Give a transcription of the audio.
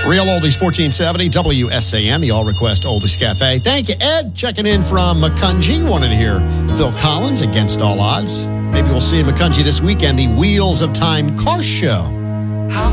Real Oldies 1470, WSAN, the All Request Oldies Cafe. Thank you, Ed. Checking in from Macungie. Wanted to hear Phil Collins, Against All Odds. Maybe we'll see in Macungie this weekend, the Wheels of Time car show.